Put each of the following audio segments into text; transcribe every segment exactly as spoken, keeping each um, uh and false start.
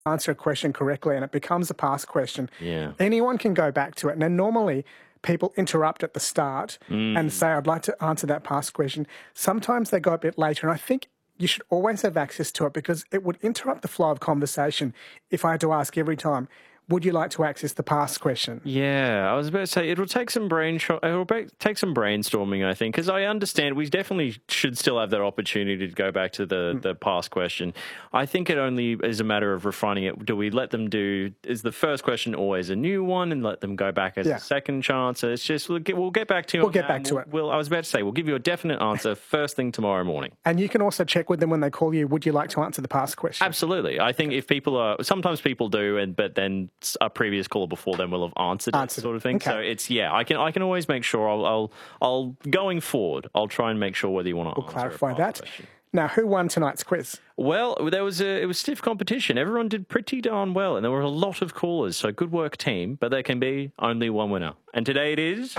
answer a question correctly and it becomes a past question, Yeah. anyone can go back to it. Now, normally people interrupt at the start Mm. and say, I'd like to answer that past question. Sometimes they go a bit later, and I think you should always have access to it because it would interrupt the flow of conversation if I had to ask every time, would you like to access the past question? Yeah, I was about to say it'll take some brain it'll take some brainstorming, I think, because I understand we definitely should still have that opportunity to go back to the, mm. the past question. I think it only is a matter of refining it. Do we let them do? Is the first question always a new one and let them go back as yeah. a second chance? It's just we'll get, we'll get back to it. We'll get back to we'll, it. We'll, I was about to say we'll give you a definite answer first thing tomorrow morning. And you can also check with them when they call you. Would you like to answer the past question? Absolutely. I think if people are sometimes people do, and but then a previous caller before them will have answered, answered it, sort of thing. Okay. So it's yeah, I can I can always make sure I'll I'll, I'll going forward I'll try and make sure whether you want to we'll clarify that. Question. Now, who won tonight's quiz? Well, there was a it was stiff competition. Everyone did pretty darn well, and there were a lot of callers. So good work, team. But there can be only one winner, and today it is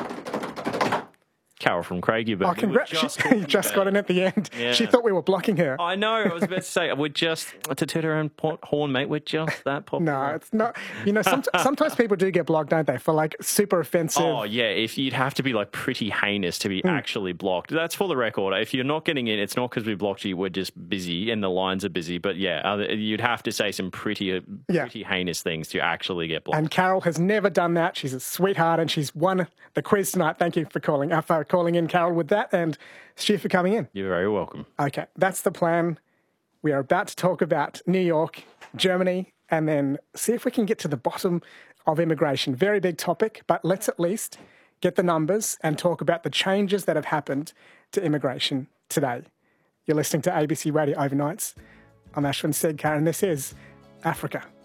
Carol from Craigieburn. Oh, congrats. Just, she just got in at the end. Yeah. She thought we were blocking her. I know. I was about to say, we're just, to toot our own horn, mate, we're just that popular. No, it's not. You know, some, sometimes people do get blocked, don't they, for like super offensive. Oh, yeah. If you'd have to be like pretty heinous to be mm. actually blocked. That's for the record. If you're not getting in, it's not because we blocked you. We're just busy and the lines are busy. But yeah, you'd have to say some pretty, pretty yeah. heinous things to actually get blocked. And Carol has never done that. She's a sweetheart and she's won the quiz tonight. Thank you for calling, uh, for calling in, Carol, with that, and Stu for coming in. You're very welcome. Okay, that's the plan. We are about to talk about New York, Germany, and then see if we can get to the bottom of immigration. Very big topic, but let's at least get the numbers and talk about the changes that have happened to immigration today. You're listening to A B C Radio Overnights. I'm Ashwin Sedkar, and this is Africa.